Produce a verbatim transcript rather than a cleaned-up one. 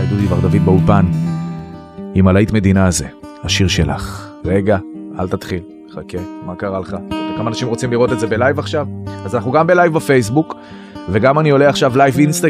דודי בר דוד באולפן, עם הלהיט מדינה הזה, השיר שלך. רגע, אל תתחיל, חכה, מה קרה לך? כמה אנשים רוצים לראות את זה בלייב עכשיו? אז אנחנו גם בלייב בפייסבוק, וגם אני עולה עכשיו לייב אינסטגרם,